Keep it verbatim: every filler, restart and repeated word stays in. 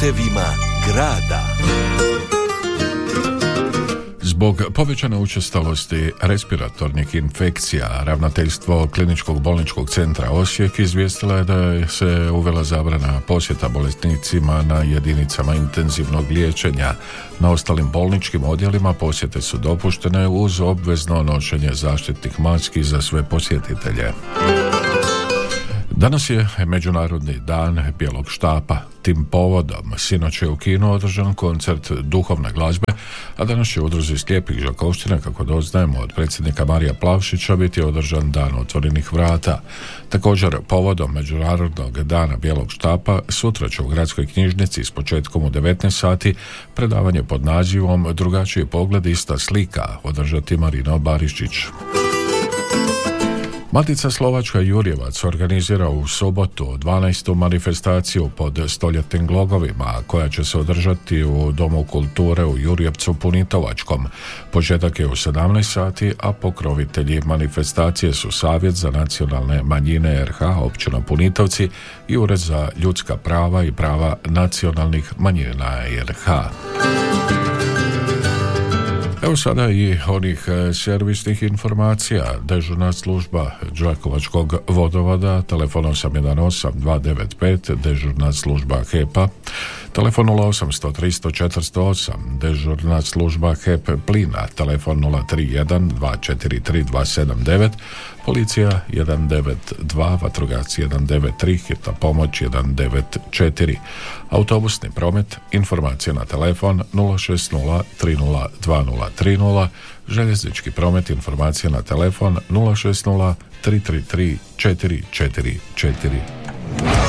putevima grada. Zbog povećane učestalosti respiratornih infekcija, ravnateljstvo Kliničkog bolničkog centra Osijek izvijestila je da se uvela zabrana posjeta bolesnicima na jedinicama intenzivnog liječenja. Na ostalim bolničkim odjelima posjete su dopuštene uz obvezno nošenje zaštitnih maski za sve posjetitelje. Danas je Međunarodni dan bijelog štapa. Tim povodom sinoć je u kinu održan koncert duhovne glazbe, a danas će u udruzi slijepih Žakovština, kako doznajemo od predsjednika Marija Plavšića, biti održan dan otvorenih vrata. Također, povodom Međunarodnog dana bijelog štapa, sutra će u gradskoj knjižnici s početkom u devetnaest sati predavanje pod nazivom Drugačiji pogled, ista slika održati Marino Barišić. Matica Slovačka Jurjevac organizira u subotu dvanaestu manifestaciju pod stoljetnim glogovima, koja će se održati u Domu kulture u Jurjevcu Punitovačkom. Početak je u sedamnaest sati, a pokrovitelji manifestacije su Savjet za nacionalne manjine R H općina Punitovci i Ured za ljudska prava i prava nacionalnih manjina R H. Evo sada i onih servisnih informacija. Dežurna služba Đakovačkog vodovoda, telefon osam jedan osam dva devet pet, dežurna služba H E P-a, telefon nula osamsto tristo četiristo osam, dežurna služba H E P plina, telefon nula tri jedan dva četiri tri dva sedam devet, policija jedan devet dva, vatrogasci jedan devet tri, hitna pomoć jedan devet četiri. Autobusni promet, informacije na telefon nula šest nula tri nula dva nula tri nula, željeznički promet, informacije na telefon nula šest nula tri tri tri četiri četiri četiri.